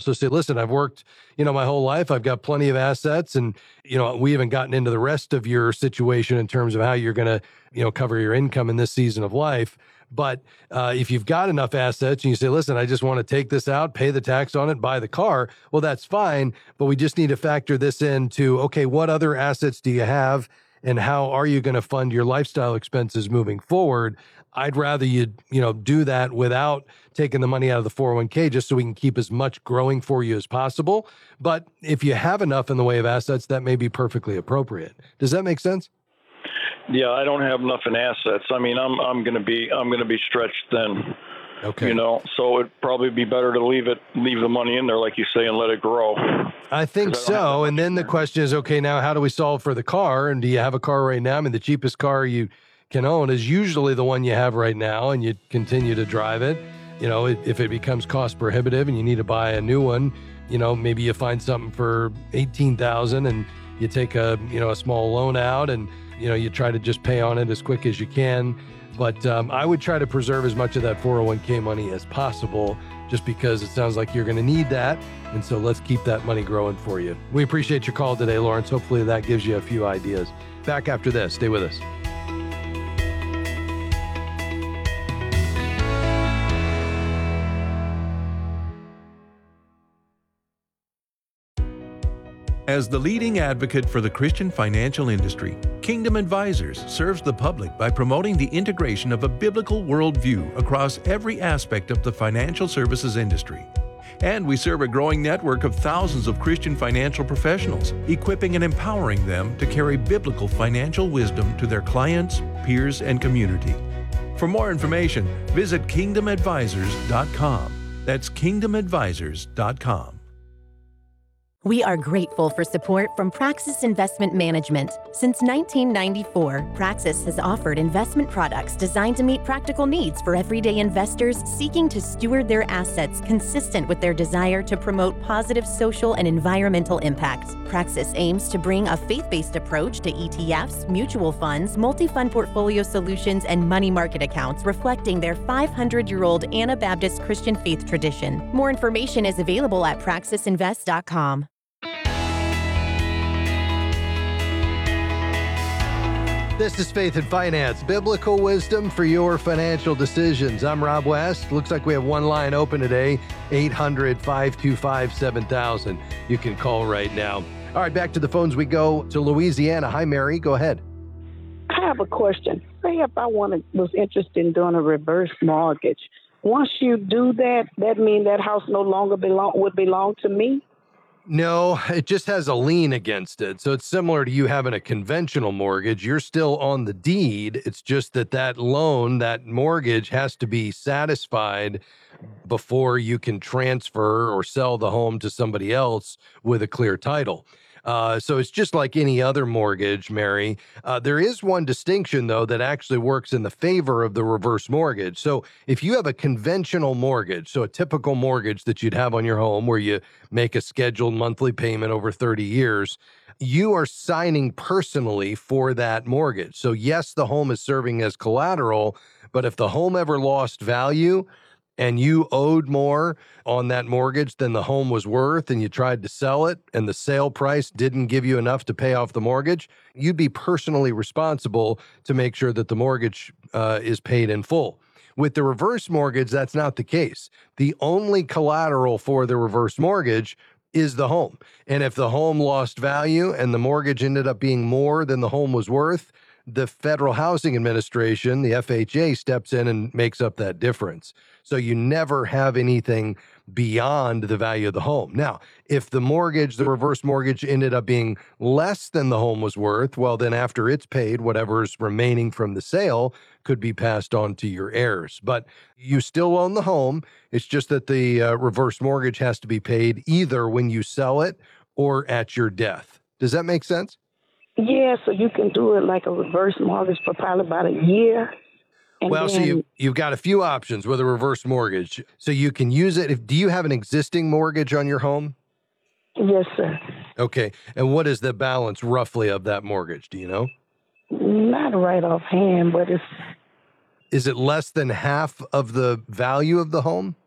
also say, listen, I've worked, my whole life. I've got plenty of assets. And, we haven't gotten into the rest of your situation in terms of how you're going to, cover your income in this season of life. But if you've got enough assets and you say, listen, I just want to take this out, pay the tax on it, buy the car, well, that's fine. But we just need to factor this into, okay, what other assets do you have and how are you going to fund your lifestyle expenses moving forward? I'd rather you, do that without taking the money out of the 401k just so we can keep as much growing for you as possible. But if you have enough in the way of assets, that may be perfectly appropriate. Does that make sense? Yeah, I don't have enough in assets. I mean, I'm going to be stretched then. Okay. So it'd probably be better to leave the money in there, like you say, and let it grow. I think so. And then the question is, okay, now how do we solve for the car? And do you have a car right now? I mean, the cheapest car you can own is usually the one you have right now, and you continue to drive it. If it becomes cost prohibitive and you need to buy a new one, maybe you find something for $18,000 and you take a small loan out and, you try to just pay on it as quick as you can. But I would try to preserve as much of that 401k money as possible, just because it sounds like you're going to need that. And so let's keep that money growing for you. We appreciate your call today, Lawrence. Hopefully that gives you a few ideas. Back after this. Stay with us. As the leading advocate for the Christian financial industry, Kingdom Advisors serves the public by promoting the integration of a biblical worldview across every aspect of the financial services industry. And we serve a growing network of thousands of Christian financial professionals, equipping and empowering them to carry biblical financial wisdom to their clients, peers, and community. For more information, visit kingdomadvisors.com. That's kingdomadvisors.com. We are grateful for support from Praxis Investment Management. Since 1994, Praxis has offered investment products designed to meet practical needs for everyday investors seeking to steward their assets consistent with their desire to promote positive social and environmental impact. Praxis aims to bring a faith-based approach to ETFs, mutual funds, multi-fund portfolio solutions, and money market accounts reflecting their 500-year-old Anabaptist Christian faith tradition. More information is available at praxisinvest.com. This is Faith and Finance, biblical wisdom for your financial decisions. I'm Rob West. Looks like we have one line open today, 800-525-7000. You can call right now. All right, back to the phones we go to Louisiana. Hi, Mary. Go ahead. I have a question. Say if I was interested in doing a reverse mortgage, once you do that, that means that house no longer would belong to me? No, it just has a lien against it. So it's similar to you having a conventional mortgage. You're still on the deed. It's just that loan, that mortgage has to be satisfied before you can transfer or sell the home to somebody else with a clear title. So it's just like any other mortgage, Mary. There is one distinction, though, that actually works in the favor of the reverse mortgage. So if you have a conventional mortgage, so a typical mortgage that you'd have on your home where you make a scheduled monthly payment over 30 years, you are signing personally for that mortgage. So yes, the home is serving as collateral, but if the home ever lost value, and you owed more on that mortgage than the home was worth, and you tried to sell it, and the sale price didn't give you enough to pay off the mortgage, you'd be personally responsible to make sure that the mortgage is paid in full. With the reverse mortgage, that's not the case. The only collateral for the reverse mortgage is the home. And if the home lost value and the mortgage ended up being more than the home was worth, the Federal Housing Administration, the FHA, steps in and makes up that difference. So you never have anything beyond the value of the home. Now, if the reverse mortgage ended up being less than the home was worth, well, then after it's paid, whatever's remaining from the sale could be passed on to your heirs. But you still own the home. It's just that the reverse mortgage has to be paid either when you sell it or at your death. Does that make sense? Yeah, so you can do it like a reverse mortgage for probably about a year. Well, so you've got a few options with a reverse mortgage. So you can use it. Do you have an existing mortgage on your home? Yes, sir. Okay. And what is the balance roughly of that mortgage? Do you know? Not right offhand, but it's... Is it less than half of the value of the home?